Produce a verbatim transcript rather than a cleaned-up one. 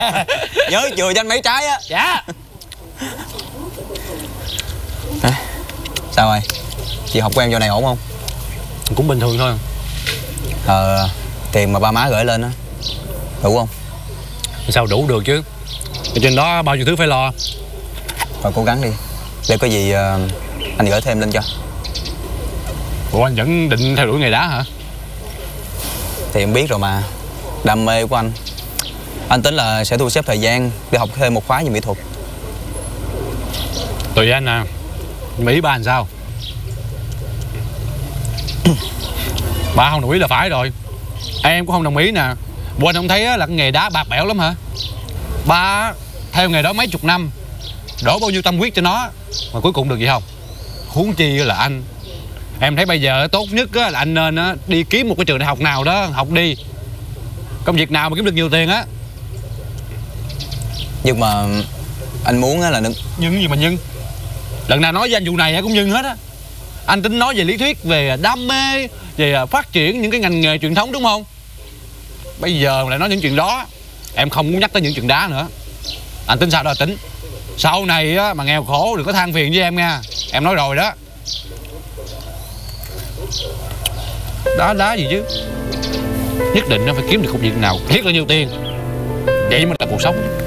Nhớ chừa cho anh mấy trái á. Dạ. À, sao rồi? Chị học của em giờ này ổn không? Cũng bình thường thôi. Ờ, tiền mà ba má gửi lên á đủ không? Sao đủ được chứ? Ở trên đó bao nhiêu thứ phải lo. Rồi cố gắng đi. Để có gì uh, anh gửi thêm lên cho. Ủa anh vẫn định theo đuổi nghề đá hả? Thì em biết rồi mà. Đam mê của anh. Anh tính là sẽ thu xếp thời gian để học thêm một khóa về mỹ thuật. Tùy anh à. Nhưng mà ý ba làm sao? Ba không đồng ý là phải rồi. Em cũng không đồng ý nè. Bộ anh không thấy là cái nghề đá bạc bẽo lắm hả? Ba theo nghề đó mấy chục năm, đổ bao nhiêu tâm huyết cho nó mà cuối cùng được gì không? Huống chi là anh. Em thấy bây giờ tốt nhất là anh nên đi kiếm một cái trường đại học nào đó học đi. Công việc nào mà kiếm được nhiều tiền á. Nhưng mà anh muốn là đừng... Nhưng gì mà nhưng? Lần nào nói với anh vụ này cũng nhưng hết á. Anh tính nói về lý thuyết, về đam mê, về phát triển những cái ngành nghề truyền thống đúng không? Bây giờ lại nói những chuyện đó. Em không muốn nhắc tới những chuyện đá nữa. Anh tính sao đó là tính. Sau này á, mà nghèo khổ đừng có than phiền với em nha. Em nói rồi đó. Đá đá gì chứ. Nhất định nó phải kiếm được công việc nào thiết là nhiều tiền. Vậy mới là cuộc sống.